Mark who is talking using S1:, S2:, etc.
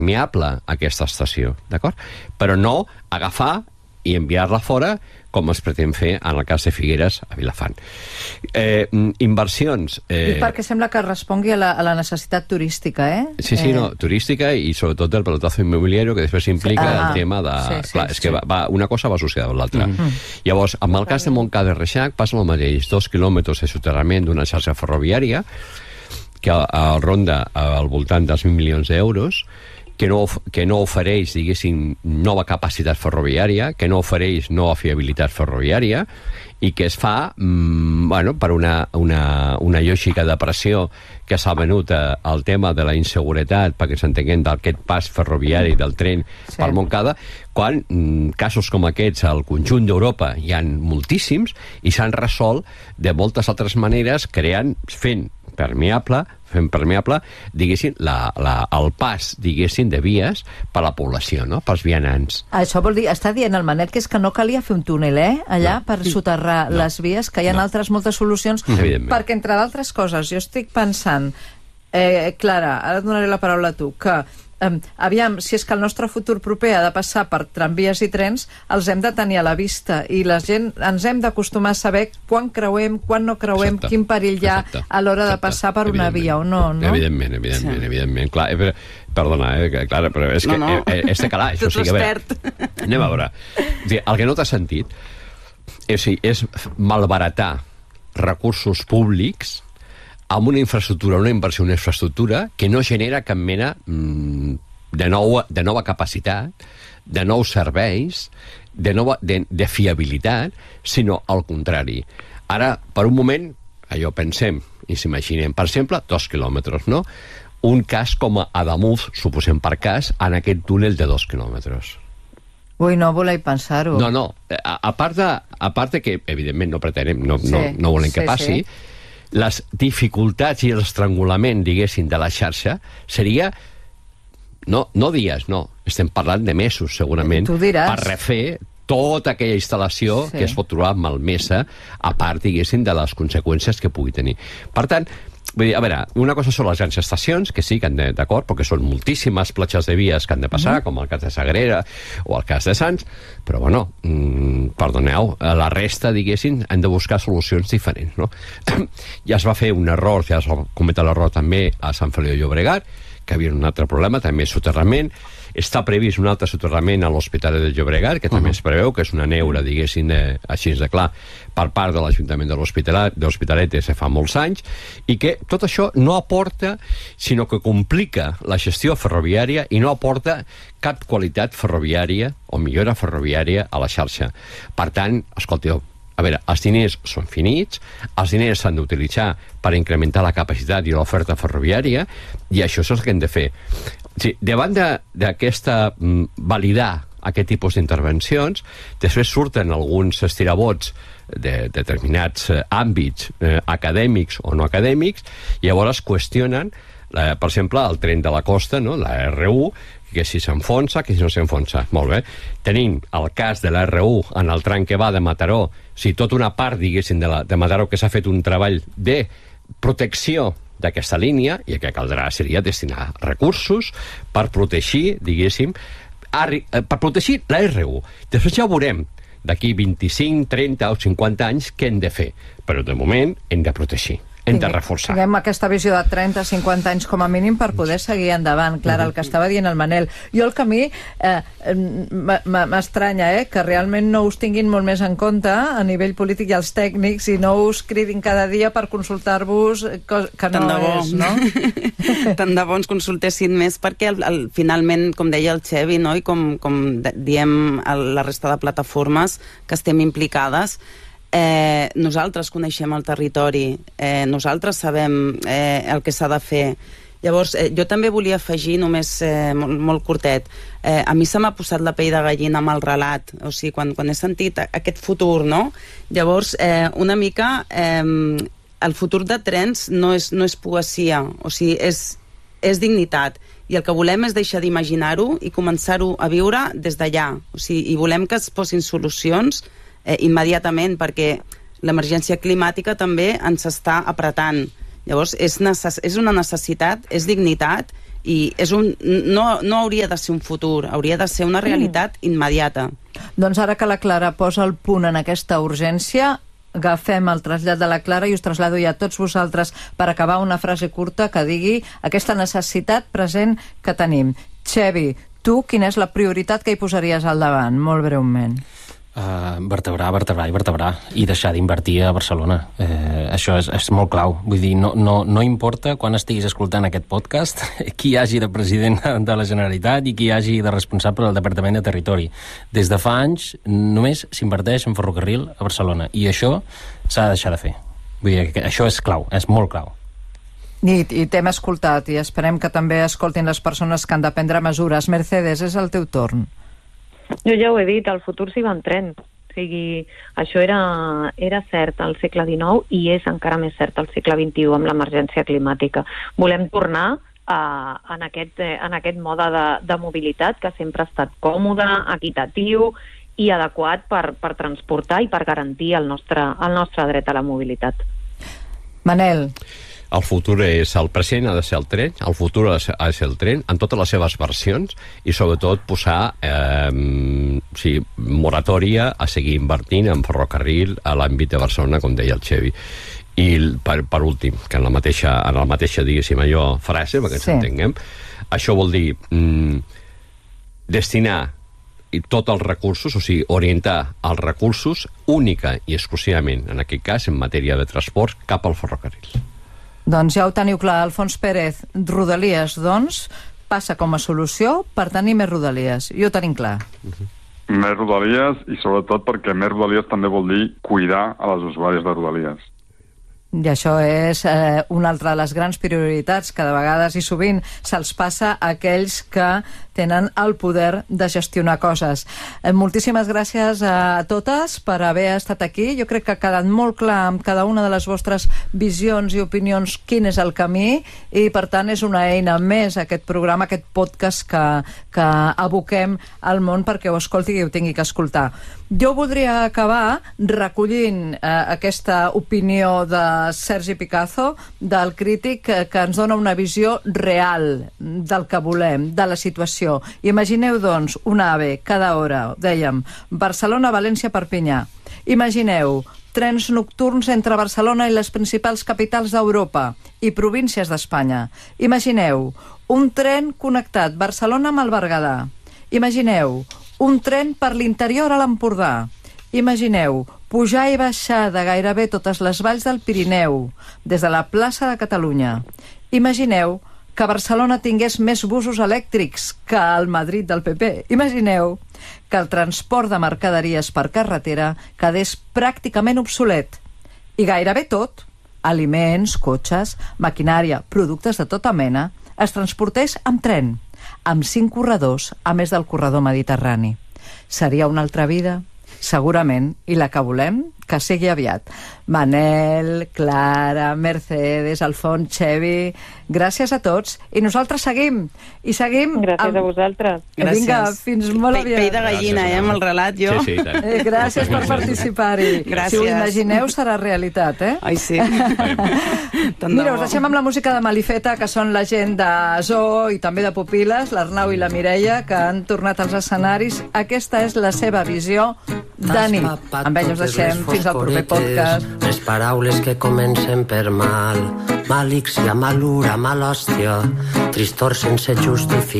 S1: permeable aquesta estació, d'acord? Però no agafar i enviar-la fora com es pretén fer en el cas de Figueres a Vilafant. Inversions...
S2: I perquè sembla que respongui a la necessitat turística,
S1: Sí, no, turística i sobretot del pelotazo immobiliari que després implica el tema de... Clar, és que una cosa va associada a l'altra. Llavors, amb el cas de Montcada i Reixac passa el mateix, 2 quilòmetres de soterrament d'una xarxa ferroviària que ronda al voltant dels 1.000 milions d'euros, que no ofereix, diguéssim, nova capacitat ferroviària, que no ofereix nova fiabilitat ferroviària, i que es fa per una lògica de pressió que s'ha venut al tema de la inseguretat, perquè s'entenguem d'aquest pas ferroviari del tren per Montcada, quan casos com aquests al conjunt d'Europa hi ha moltíssims i s'han resolt de moltes altres maneres, fent permeable, diguéssim, el pas, diguéssim, de vies per a la població, no?, pels vianants.
S2: Això vol dir, està dient el Manel, que és que no calia fer un túnel, allà, per soterrar les vies, que hi ha altres moltes solucions, perquè, entre d'altres coses, jo estic pensant, Clara, ara et donaré la paraula a tu, que aviam, si és que el nostre futur proper ha de passar per tramvies i trens, els hem de tenir a la vista i la gent ens hem d'acostumar a saber quan creuem, quan no creuem, quin perill hi ha a l'hora de passar per una via o no, no?
S1: Evidentment. Clar, perdona, Clara, però és que és de calaix.
S3: Tot expert.
S1: Anem a veure. El que no té sentit és malbaratar recursos públics amb una infraestructura, una inversió en una infraestructura que no genera cap mena de nova capacitat, de nous serveis, de fiabilitat, sinó al contrari. Ara, per un moment, allò pensem i s'imaginem, per exemple, 2 quilòmetres, no? Un cas com a Ademuz, suposem per cas, en aquest túnel de 2 quilòmetres.
S2: Ui, no voleu pensar-ho.
S1: No. A part de que, evidentment, no pretenem, no volem que passi, les dificultats i l'estrangulament, diguéssim, de la xarxa seria, no dies, no, estem parlant de mesos, segurament, per refer tota aquella instal·lació que es pot trobar malmesa, a part, diguéssim, de les conseqüències que pugui tenir. Per tant, vull dir, a veure, una cosa són les grans estacions, que sí que han d'acord, perquè són moltíssimes platges de vies que han de passar, com el cas de Sagrera o el cas de Sants, però, bueno, perdoneu, la resta, diguéssim, han de buscar solucions diferents, no? Ja es va fer un error, ja es va cometre l'error també a Sant Feliu de Llobregat, que havia un altre problema, també soterrament. Està previst un altre soterrament a l'Hospitalet de Llobregat, que també es preveu, que és una neura, diguéssim, així de clar, per part de l'Ajuntament de l'Hospitalet des de fa molts anys, i que tot això no aporta, sinó que complica la gestió ferroviària i no aporta cap qualitat ferroviària o millora ferroviària a la xarxa. Per tant, escolteu, a veure, els diners són finits, els diners s'han d'utilitzar per incrementar la capacitat i l'oferta ferroviària, i això és el que hem de fer. Sí, davant d'aquesta validar aquest tipus d'intervencions, després surten alguns estirabots de determinats àmbits acadèmics o no acadèmics, i llavors qüestionen, per exemple, el tren de la costa, no? La R1, que si s'enfonsa, que si no s'enfonsa. Molt bé. Tenim el cas de la R1 en el tram que va de Mataró, tota una part, diguéssim, de Mataró, que s'ha fet un treball de protecció d'aquesta línia, i el que caldrà seria destinar recursos per protegir, diguéssim, per protegir la R1. Després ja veurem, d'aquí 25, 30 o 50 anys, què hem de fer. Però de moment hem de protegir. Hem de reforçar.
S2: Tinguem aquesta visió de 30-50 anys com a mínim per poder seguir endavant. Clara, el que estava dient el Manel. Jo el que a mi m'estranya, que realment no us tinguin molt més en compte a nivell polític i els tècnics i no us cridin cada dia per consultar-vos que no és, no?
S3: Tant de bo ens consultessin més perquè finalment, com deia el Xevi, no? I com diem a la resta de plataformes que estem implicades, nosaltres coneixem el territori, nosaltres sabem el que s'ha de fer. Llavors, jo també volia afegir, només molt curtet, a mi se m'ha posat la pell de gallina amb el relat, o sigui, quan he sentit aquest futur, no? Llavors, una mica, el futur de trens no és poesia, o sigui, és dignitat, i el que volem és deixar d'imaginar-ho i començar-ho a viure des d'allà, o sigui, i volem que es posin solucions immediatament, perquè l'emergència climàtica també ens està apretant. Llavors, és una necessitat, és dignitat, I no hauria de ser un futur, hauria de ser una realitat immediata.
S2: Doncs ara que la Clara posa el punt en aquesta urgència, agafem el trasllat de la Clara i us trasllado ja a tots vosaltres per acabar una frase curta que digui aquesta necessitat present que tenim. Xevi, tu quina és la prioritat que hi posaries al davant, molt breument?
S4: Vertebrar i deixar d'invertir a Barcelona. Això és molt clau. Vull dir, no importa quan estiguis escoltant aquest podcast qui hi hagi de president de la Generalitat i qui hi hagi de responsable del Departament de Territori. Des de fa anys només s'inverteix en ferrocarril a Barcelona i això s'ha de deixar de fer. Vull dir que això és clau, és molt clau.
S2: I t'hem escoltat i esperem que també escoltin les persones que han de prendre mesures. Mercedes, és el teu torn.
S5: Jo ja ho he dit, el futur s'hi va en tren. O sigui, això era cert al segle XIX i és encara més cert al segle XXI amb l'emergència climàtica. Volem tornar en aquest mode de mobilitat que sempre ha estat còmode, equitatiu i adequat per transportar i per garantir el nostre dret a la mobilitat.
S2: Manel.
S1: El futur és el present, ha de ser el tren, el futur ha de ser el tren, en totes les seves versions, i sobretot posar moratòria a seguir invertint en ferrocarril a l'àmbit de Barcelona, com deia el Xevi. I per últim, que en la mateixa diguéssim allò, frase, perquè ens entenguem, això vol dir destinar tots els recursos, o sigui, orientar els recursos única i exclusivament, en aquest cas, en matèria de transport, cap al ferrocarril.
S2: Doncs ja ho teniu clar, Alfons Pérez. Rodalies, doncs, passa com a solució per tenir més rodalies. I ho tenim clar.
S6: Més rodalies i sobretot perquè més rodalies també vol dir cuidar a les usuàries de rodalies.
S2: I això és una altra de les grans prioritats que de vegades i sovint se'ls passa a aquells que tenen el poder de gestionar coses. Moltíssimes gràcies a totes per haver estat aquí. Jo crec que ha quedat molt clar amb cada una de les vostres visions i opinions quin és el camí i per tant és una eina més aquest programa, aquest podcast que aboquem al món perquè ho escolti i ho tingui que escoltar. Jo voldria acabar recollint aquesta opinió de Sergi Picazo, del crític que ens dona una visió real del que volem, de la situació. Imagineu, doncs, un AVE cada hora, dèiem, Barcelona-València-Perpinyà. Imagineu trens nocturns entre Barcelona i les principals capitals d'Europa i províncies d'Espanya. Imagineu un tren connectat Barcelona amb el Berguedà. Imagineu un tren per l'interior a l'Empordà. Imagineu pujar i baixar de gairebé totes les valls del Pirineu, des de la plaça de Catalunya. Imagineu que Barcelona tingués més busos elèctrics que el Madrid del PP. Imagineu que el transport de mercaderies per carretera quedés pràcticament obsolet. I gairebé tot, aliments, cotxes, maquinària, productes de tota mena, es transportés amb tren, amb 5 corredors, a més del corredor mediterrani. Seria una altra vida? Segurament, i la que volem, que sigui aviat. Manel, Clara, Mercedes, Alfons, Xevi, gràcies a tots. I nosaltres seguim. I seguim...
S5: Gràcies a vosaltres.
S2: Vinga, fins molt aviat.
S3: Pell de gallina, amb el relat, jo.
S1: Sí,
S2: gràcies per participar-hi.
S3: Gràcies.
S2: Si ho imagineu, serà realitat, eh?
S3: Ai, sí.
S2: Mira, us deixem amb la música de Malifeta, que són la gent de Zoo i també de Pupiles, l'Arnau i la Mireia, que han tornat als escenaris. Aquesta és la seva visió de nit. Amb ells us deixem fins al proper podcast.
S7: Les paraules que comencen per mal, malícia, malura, malhòstia, tristor sense justificar.